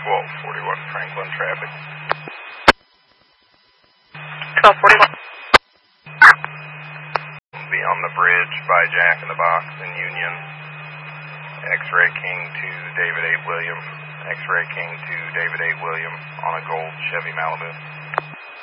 1241 Franklin traffic. 1241. Be on the bridge by Jack in the Box in Union. X-Ray King to David A. William. X-Ray King to David A. William on a gold Chevy Malibu.